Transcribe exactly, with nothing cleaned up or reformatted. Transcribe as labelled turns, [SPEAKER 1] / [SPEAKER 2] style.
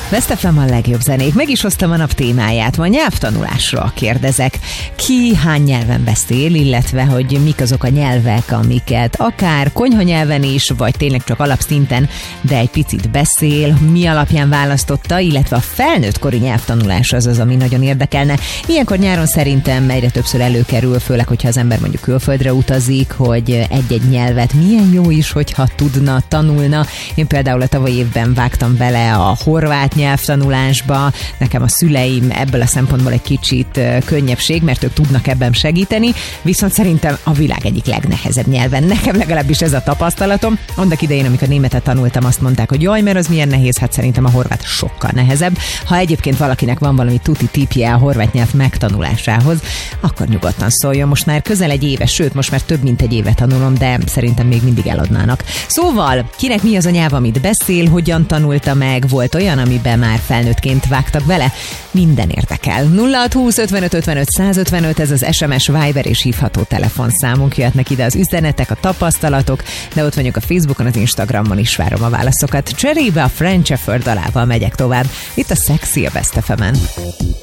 [SPEAKER 1] Best ef em a legjobb zenék. Meg is hoztam a nap témáját. Ma nyelvtanulásról kérdezek. Ki hány nyelven beszél, illetve hogy mik azok a nyelvek, amiket akár konyhanyelven is, vagy tényleg csak alapszinten, de egy picit beszél, mi alapján választotta, illetve a felnőttkori nyelvtanulás az az, ami nagyon érdekelne. Ilyenkor nyáron szerintem egyre többször előkerül, főleg, hogyha az ember mondjuk külföldre utazik, hogy egy-egy nyelvet milyen jó is, hogyha tudna, tanulna. Én például a tavalyi évben vágtam bele a horvát nyelvtanulásba, nekem a szüleim ebből a szempontból egy kicsit könnyebbség, mert ők tudnak ebben segíteni, viszont szerintem a világ egyik legnehezebb nyelven. Nekem legalábbis ez a tapasztalatom. Annak idején, amikor németet tanultam, azt mondták, hogy jaj, mert az milyen nehéz, hát szerintem a horvát sokkal nehezebb. Ha egyébként valakinek van valami tuti tipje a horvát nyelv megtanulásához, akkor nyugodtan szóljon. Most már közel egy éve, sőt, most már több mint egy éve tanulom, de szerintem még mindig eladnának. Szóval, kinek mi az a nyelv, amit beszél, hogyan tanulta meg, volt olyan, amiben már felnőttként vágtak bele? Minden érdekel. nulla hat húsz ötvenöt ötvenöt százötvenöt, ez az es em es, Viber és hívható telefonszámunk. Jöhetnek ide az üzenetek, a tapasztalatok, de ott vagyok a Facebookon, az Instagramon is várom a válaszokat. Cserébe a French Effort dalával megyek tovább. Itt a Sexy a Best ef emen.